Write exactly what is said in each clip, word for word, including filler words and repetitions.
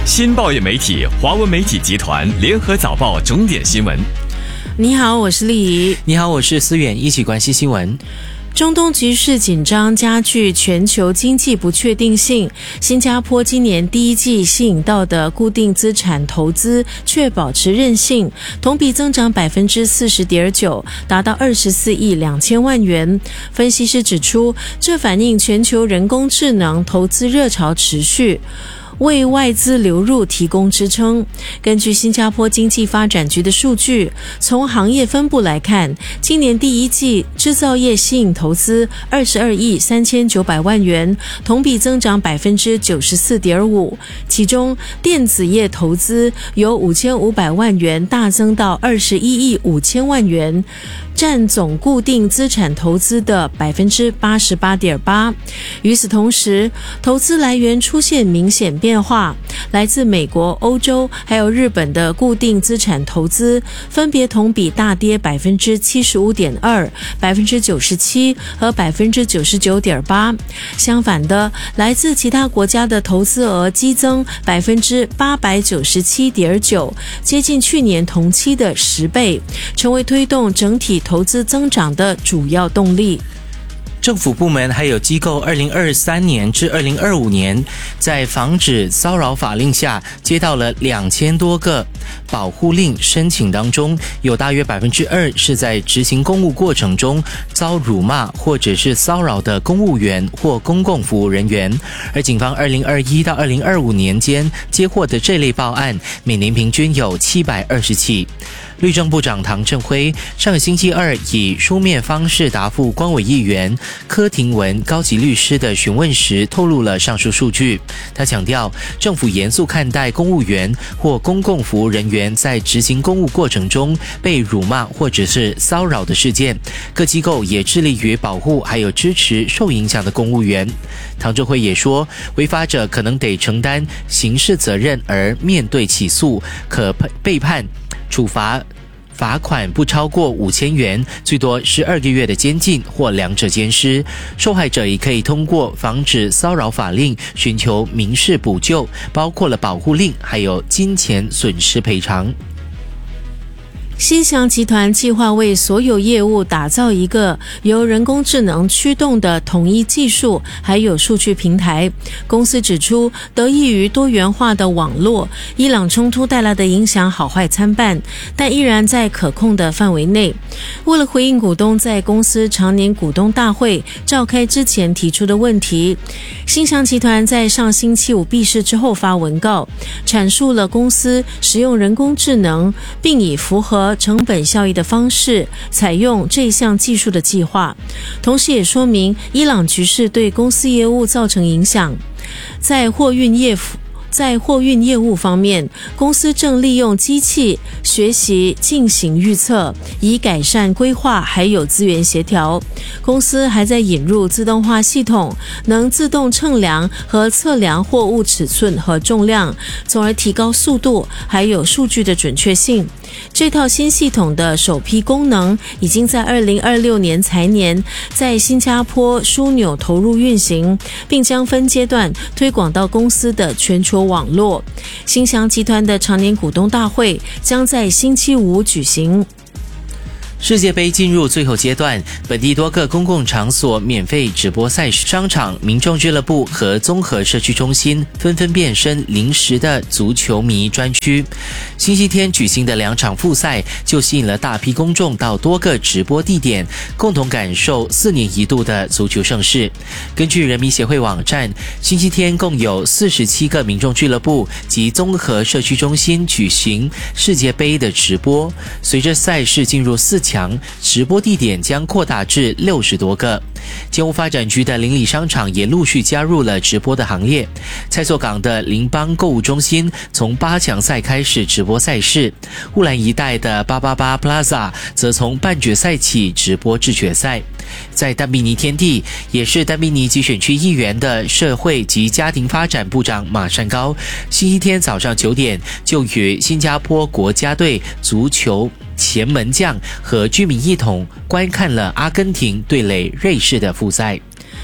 新报业媒体华文媒体集团联合早报重点新闻。 你好，我是丽仪。 你好，我是思远，一起关心新闻。 中东局势紧张加剧全球经济不确定性，新加坡今年第一季吸引到的固定资产投资却保持韧性，同比增长 百分之四十点九， 达到二十四亿两千万元。分析师指出，这反映全球人工智能投资热潮持续，为外资流入提供支撑。根据新加坡经济发展局的数据，从行业分布来看，今年第一季制造业吸引投资二十二亿三千九百万元，同比增长 百分之九十四点五， 其中电子业投资由五千五百万元大增到二十一亿五千万元，占总固定资产投资的 百分之八十八点八。 与此同时，投资来源出现明显变化，来自美国、欧洲还有日本的固定资产投资分别同比大跌 百分之七十五点二、百分之九十七 和 百分之九十九点八。 相反的，来自其他国家的投资额激增 百分之八百九十七点九， 接近去年同期的十倍，成为推动整体投资增长的主要动力。 政府部门还有机构二零二三年至二零二五年在防止骚扰法令下接到了两千多个保护令申请，当中有大约 百分之二 是在执行公务过程中遭辱骂或者是骚扰的公务员或公共服务人员。而警方二零二一到二零二五年间接获的这类报案每年平均有七百二十起。律政部长唐振辉上个星期二以书面方式答复光委议员柯廷文高级律师的询问时，透露了上述数据。他强调，政府严肃看待公务员或公共服务人员在执行公务过程中被辱骂或者是骚扰的事件，各机构也致力于保护还有支持受影响的公务员。唐振辉也说，违法者可能得承担刑事责任而面对起诉，可被判处罚罚款不超过五千元，最多十二个月的监禁或两者兼施。受害者也可以通过防止骚扰法令寻求民事补救，包括了保护令还有金钱损失赔偿。 新翔集团计划为所有业务打造一个由人工智能驱动的统一技术还有数据平台。公司指出，得益于多元化的网络，伊朗冲突带来的影响好坏参半，但依然在可控的范围内。为了回应股东在公司常年股东大会召开之前提出的问题，新翔集团在上星期五闭市之后发文告，阐述了公司使用人工智能并以符合成本效益的方式采用这项技术的计划，同时也说明伊朗局势对公司业务造成影响。在货运业在货运业务方面，公司正利用机器学习进行预测，以改善规划还有资源协调。公司还在引入自动化系统，能自动称量和测量货物尺寸和重量，从而提高速度还有数据的准确性。这套新系统的首批功能已经在二零二六年财年在新加坡枢纽投入运行，并将分阶段推广到公司的全球网络。新翔集团的常年股东大会将在星期五举行。 世界杯进入最后阶段，本地多个公共场所免费直播赛事，商场、民众俱乐部和综合社区中心纷纷变身临时的足球迷专区。星期天举行的两场复赛就吸引了大批公众到多个直播地点，共同感受四年一度的足球盛事。根据人民协会网站，星期天共有四十七个民众俱乐部及综合社区中心举行世界杯的直播。随着赛事进入四强，直播地点将扩大至六十多个。建物发展局的邻里商场也陆续加入了直播的行列。蔡厝港的邻邦购物中心从八强赛开始直播赛事，乌兰一带的八八八 Plaza 则从半决赛起直播至决赛。在丹比尼天地，也是丹比尼集选区议员的社会及家庭发展部长马善高，星期天早上九点就与新加坡国家队足球前门将和居民一同观看了阿根廷对垒瑞士的复赛。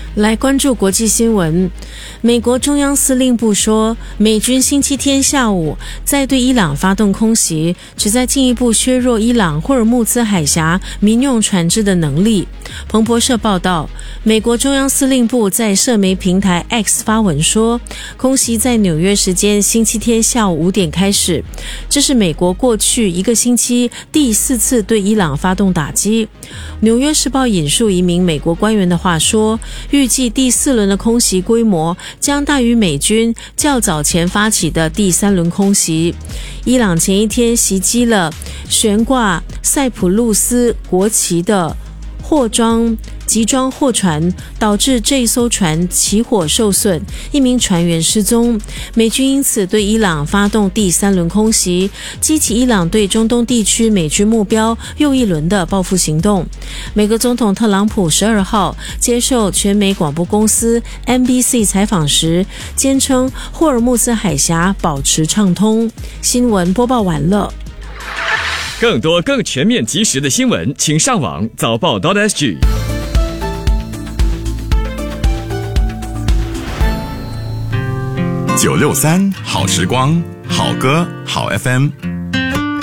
来关注国际新闻。美国中央司令部说，美军星期天下午再对伊朗发动空袭，旨在进一步削弱伊朗霍尔木兹海峡民用船只的能力。彭博社报道，美国中央司令部在社媒平台 X 发文说，空袭在纽约时间星期天下午五点开始，这是美国过去一个星期第四次对伊朗发动打击。纽约时报引述一名美国官员的话说，预计第四轮的空袭规模将大于美军较早前发起的第三轮空袭。伊朗前一天袭击了悬挂塞浦路斯国旗的货装集装货船，导致这艘船起火受损，一名船员失踪。美军因此对伊朗发动第三轮空袭，激起伊朗对中东地区美军目标又一轮的报复行动。美国总统特朗普十二号接受全美广播公司 N B C 采访时，坚称霍尔木兹海峡保持畅通。新闻播报完了。 更多更全面及时的新闻，请上网早报 .sg。 九六三好时光，好歌好 F M。